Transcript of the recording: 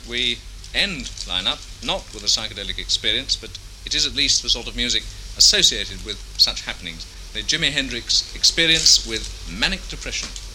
we end Line-Up not with a psychedelic experience, but it is at least the sort of music associated with such happenings. The Jimi Hendrix Experience with Manic Depression.